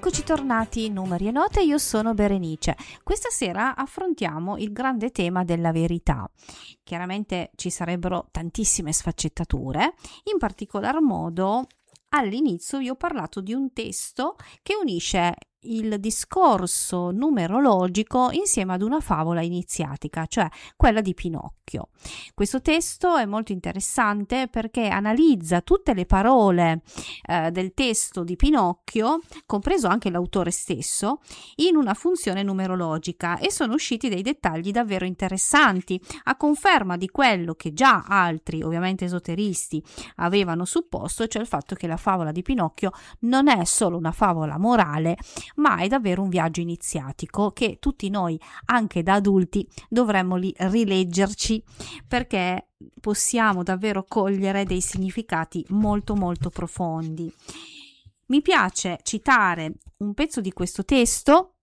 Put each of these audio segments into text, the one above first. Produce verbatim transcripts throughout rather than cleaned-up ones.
Eccoci tornati, numeri e note, io sono Berenice. Questa sera affrontiamo il grande tema della verità. Chiaramente ci sarebbero tantissime sfaccettature, in particolar modo all'inizio vi ho parlato di un testo che unisce il discorso numerologico insieme ad una favola iniziatica, cioè quella di Pinocchio. Questo testo è molto interessante perché analizza tutte le parole eh, del testo di Pinocchio, compreso anche l'autore stesso, in una funzione numerologica, e sono usciti dei dettagli davvero interessanti, a conferma di quello che già altri, ovviamente esoteristi, avevano supposto, cioè il fatto che la favola di Pinocchio non è solo una favola morale, ma è davvero un viaggio iniziatico che tutti noi, anche da adulti, dovremmo li rileggerci, perché possiamo davvero cogliere dei significati molto molto profondi. Mi piace citare un pezzo di questo testo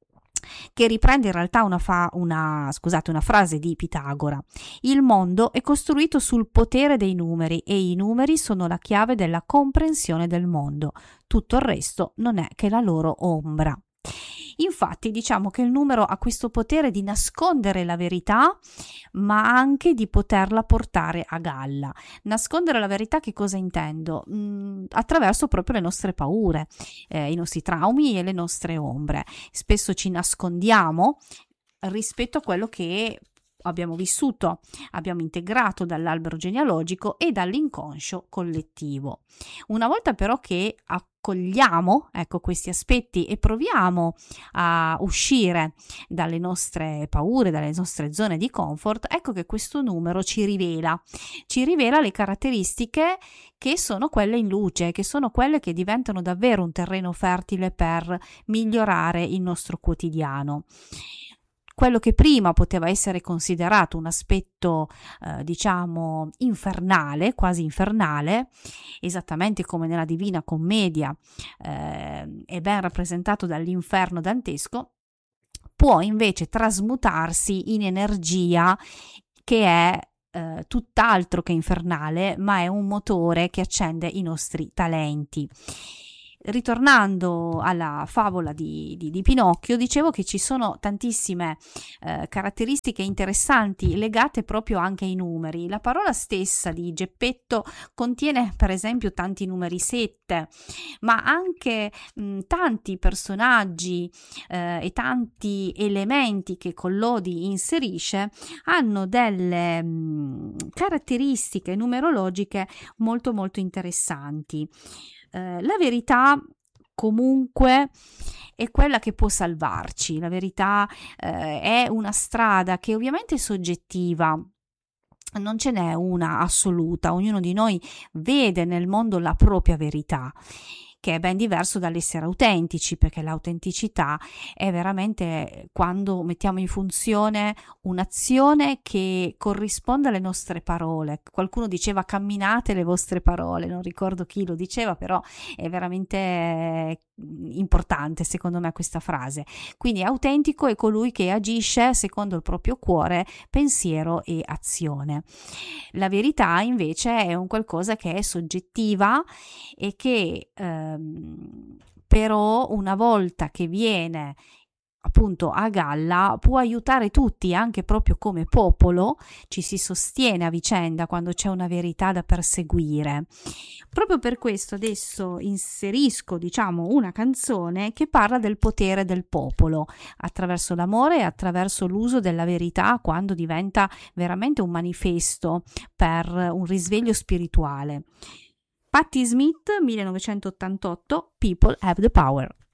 che riprende in realtà una, fa, una, scusate, una frase di Pitagora. Il mondo è costruito sul potere dei numeri e i numeri sono la chiave della comprensione del mondo. Tutto il resto non è che la loro ombra. Infatti diciamo che il numero ha questo potere di nascondere la verità, ma anche di poterla portare a galla. Nascondere la verità, che cosa intendo? Mm, attraverso proprio le nostre paure, eh, i nostri traumi e le nostre ombre. Spesso ci nascondiamo rispetto a quello che abbiamo vissuto, abbiamo integrato dall'albero genealogico e dall'inconscio collettivo. Una volta però che accogliamo, ecco, questi aspetti e proviamo a uscire dalle nostre paure, dalle nostre zone di comfort, ecco che questo numero ci rivela, ci rivela le caratteristiche che sono quelle in luce, che sono quelle che diventano davvero un terreno fertile per migliorare il nostro quotidiano. Quello che prima poteva essere considerato un aspetto, eh, diciamo, infernale, quasi infernale, esattamente come nella Divina Commedia eh, è ben rappresentato dall'inferno dantesco, può invece trasmutarsi in energia che è eh, tutt'altro che infernale, ma è un motore che accende i nostri talenti. Ritornando alla favola di, di, di Pinocchio, dicevo che ci sono tantissime eh, caratteristiche interessanti legate proprio anche ai numeri. La parola stessa di Geppetto contiene per esempio tanti numeri sette, ma anche mh, tanti personaggi eh, e tanti elementi che Collodi inserisce hanno delle mh, caratteristiche numerologiche molto molto interessanti. Uh, la verità comunque è quella che può salvarci, la verità uh, è una strada che ovviamente è soggettiva, non ce n'è una assoluta, ognuno di noi vede nel mondo la propria verità, che è ben diverso dall'essere autentici, perché l'autenticità è veramente quando mettiamo in funzione un'azione che corrisponde alle nostre parole. Qualcuno diceva camminate le vostre parole, non ricordo chi lo diceva, però è veramente importante secondo me questa frase. Quindi autentico è colui che agisce secondo il proprio cuore, pensiero e azione. La verità invece è un qualcosa che è soggettiva e che ehm, però una volta che viene appunto a galla può aiutare tutti, anche proprio come popolo ci si sostiene a vicenda quando c'è una verità da perseguire. Proprio per questo adesso inserisco, diciamo, una canzone che parla del potere del popolo attraverso l'amore e attraverso l'uso della verità, quando diventa veramente un manifesto per un risveglio spirituale. Patti Smith, millenovecentottantotto, People Have the Power.